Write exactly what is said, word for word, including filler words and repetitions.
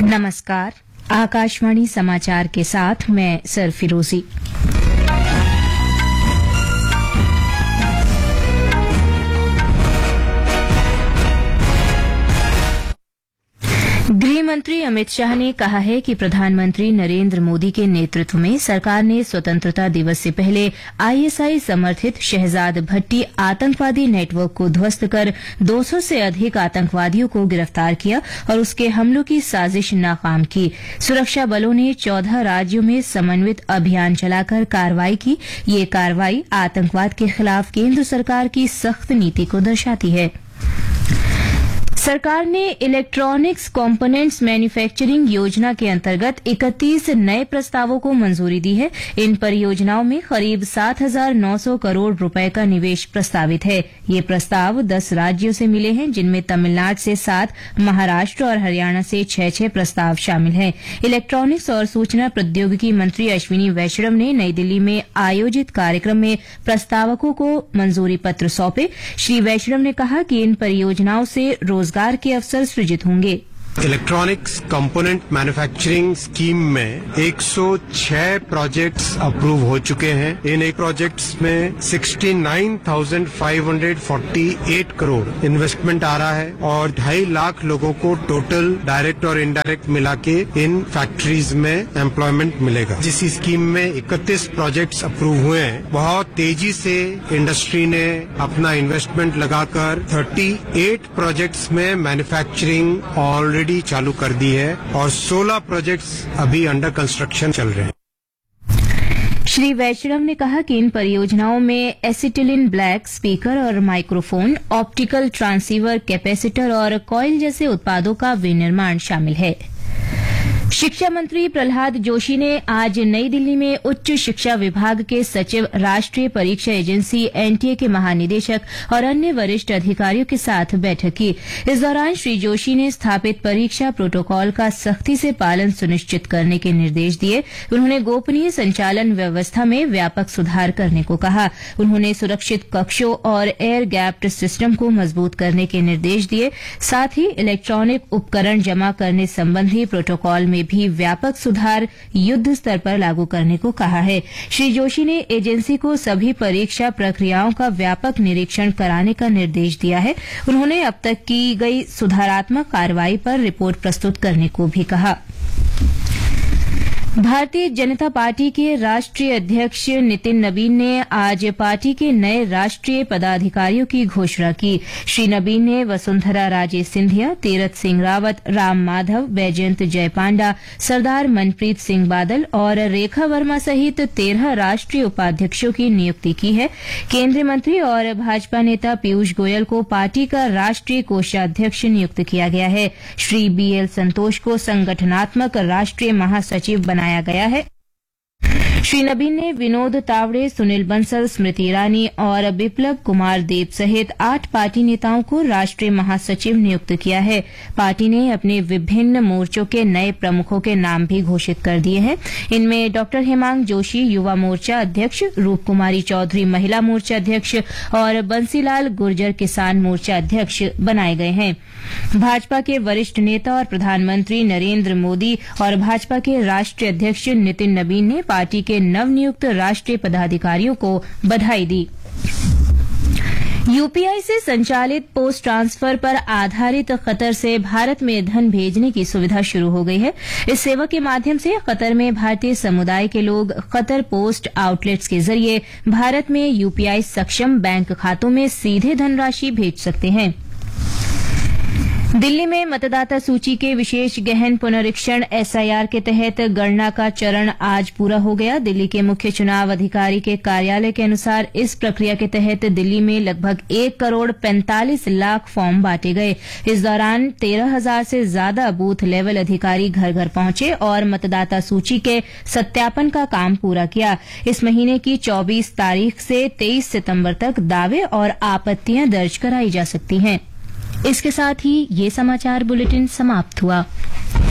नमस्कार, आकाशवाणी समाचार के साथ मैं सरफिरोजी। गृह मंत्री अमित शाह ने कहा है कि प्रधानमंत्री नरेंद्र मोदी के नेतृत्व में सरकार ने स्वतंत्रता दिवस से पहले आईएसआई समर्थित शहजाद भट्टी आतंकवादी नेटवर्क को ध्वस्त कर दो सौ से अधिक आतंकवादियों को गिरफ्तार किया और उसके हमलों की साजिश नाकाम की। सुरक्षा बलों ने चौदह राज्यों में समन्वित अभियान चलाकर कार्रवाई की। ये कार्रवाई आतंकवाद के खिलाफ केंद्र सरकार की सख्त नीति को दर्शाती है। सरकार ने इलेक्ट्रॉनिक्स कंपोनेंट्स मैन्युफैक्चरिंग योजना के अंतर्गत इकतीस नए प्रस्तावों को मंजूरी दी है। इन परियोजनाओं में करीब सात हजार नौ सौ करोड़ रुपए का निवेश प्रस्तावित है। ये प्रस्ताव दस राज्यों से मिले हैं, जिनमें तमिलनाडु से सात, महाराष्ट्र और हरियाणा से छह छह प्रस्ताव शामिल हैं। इलेक्ट्रॉनिक्स और सूचना प्रौद्योगिकी मंत्री अश्विनी वैष्णव ने नई दिल्ली में आयोजित कार्यक्रम में प्रस्तावकों को मंजूरी पत्र सौंपे। श्री वैष्णव ने कहा कि इन परियोजनाओं से रोजगार के अवसर सृजित होंगे। इलेक्ट्रॉनिक्स कंपोनेंट मैन्युफैक्चरिंग स्कीम में एक सौ छह प्रोजेक्ट्स अप्रूव हो चुके हैं। इन एक प्रोजेक्ट्स में उनहत्तर हजार पाँच सौ अड़तालीस करोड़ इन्वेस्टमेंट आ रहा है और ढाई लाख लोगों को टोटल डायरेक्ट और इनडायरेक्ट मिला के इन फैक्ट्रीज में एम्प्लॉयमेंट मिलेगा। जिस स्कीम में इकतीस प्रोजेक्ट्स अप्रूव हुए हैं, बहुत तेजी से इंडस्ट्री ने अपना इन्वेस्टमेंट लगाकर अड़तीस प्रोजेक्ट्स में मैन्युफैक्चरिंग ऑलरेडी चालू कर दी है और सोलह प्रोजेक्ट्स अभी अंडर कंस्ट्रक्शन चल रहे हैं। श्री वैष्णव ने कहा कि इन परियोजनाओं में एसिटिलिन ब्लैक स्पीकर और माइक्रोफोन, ऑप्टिकल ट्रांसीवर, कैपेसिटर और कॉइल जैसे उत्पादों का विनिर्माण शामिल है। शिक्षा मंत्री प्रहलाद जोशी ने आज नई दिल्ली में उच्च शिक्षा विभाग के सचिव, राष्ट्रीय परीक्षा एजेंसी एनटीए के महानिदेशक और अन्य वरिष्ठ अधिकारियों के साथ बैठक की। इस दौरान श्री जोशी ने स्थापित परीक्षा प्रोटोकॉल का सख्ती से पालन सुनिश्चित करने के निर्देश दिए। उन्होंने गोपनीय संचालन व्यवस्था में व्यापक सुधार करने को कहा। उन्होंने सुरक्षित कक्षों और एयर गैप्ड सिस्टम को मजबूत करने के निर्देश दिए। साथ ही इलेक्ट्रॉनिक उपकरण जमा करने संबंधी प्रोटोकॉल में भी व्यापक सुधार युद्ध स्तर पर लागू करने को कहा है। श्री जोशी ने एजेंसी को सभी परीक्षा प्रक्रियाओं का व्यापक निरीक्षण कराने का निर्देश दिया है। उन्होंने अब तक की गई सुधारात्मक कार्रवाई पर रिपोर्ट प्रस्तुत करने को भी कहा। भारतीय जनता पार्टी के राष्ट्रीय अध्यक्ष नितिन नबीन ने आज पार्टी के नए राष्ट्रीय पदाधिकारियों की घोषणा की। श्री नबीन ने वसुंधरा राजे सिंधिया, तीरथ सिंह रावत, राम माधव, बैजयंत जयपांडा, सरदार मनप्रीत सिंह बादल और रेखा वर्मा सहित तेरह राष्ट्रीय उपाध्यक्षों की नियुक्ति की है। केंद्रीय मंत्री और भाजपा नेता पीयूष गोयल को पार्टी का राष्ट्रीय कोषाध्यक्ष नियुक्त किया गया है। श्री बीएल संतोष को संगठनात्मक राष्ट्रीय महासचिव बनाया बनाया गया है। श्री नबीन ने विनोद तावड़े, सुनील बंसल, स्मृति ईरानी और बिप्लब कुमार देब सहित आठ पार्टी नेताओं को राष्ट्रीय महासचिव नियुक्त किया है। पार्टी ने अपने विभिन्न मोर्चों के नए प्रमुखों के नाम भी घोषित कर दिए हैं। इनमें डॉक्टर हेमांग जोशी युवा मोर्चा अध्यक्ष, रूप कुमारी चौधरी महिला मोर्चा अध्यक्ष और बंसीलाल गुर्जर किसान मोर्चा अध्यक्ष बनाए गए हैं। भाजपा के वरिष्ठ नेता और प्रधानमंत्री नरेंद्र मोदी और भाजपा के राष्ट्रीय अध्यक्ष नितिन नबीन ने पार्टी के नवनियुक्त राष्ट्रीय पदाधिकारियों को बधाई दी। यूपीआई से संचालित पोस्ट ट्रांसफर पर आधारित कतर से भारत में धन भेजने की सुविधा शुरू हो गई है। इस सेवा के माध्यम से कतर में भारतीय समुदाय के लोग कतर पोस्ट आउटलेट्स के जरिए भारत में यूपीआई सक्षम बैंक खातों में सीधे धनराशि भेज सकते हैं। दिल्ली में मतदाता सूची के विशेष गहन पुनरीक्षण एसआईआर के तहत गणना का चरण आज पूरा हो गया। दिल्ली के मुख्य चुनाव अधिकारी के कार्यालय के अनुसार इस प्रक्रिया के तहत दिल्ली में लगभग एक करोड़ पैंतालीस लाख फॉर्म बांटे गए। इस दौरान तेरह हजार से ज्यादा बूथ लेवल अधिकारी घर घर पहुंचे और मतदाता सूची के सत्यापन का काम पूरा किया। इस महीने की चौबीस तारीख से तेईस सितंबर तक दावे और आपत्तियां दर्ज कराई जा सकती हैं। इसके साथ ही ये समाचार बुलेटिन समाप्त हुआ।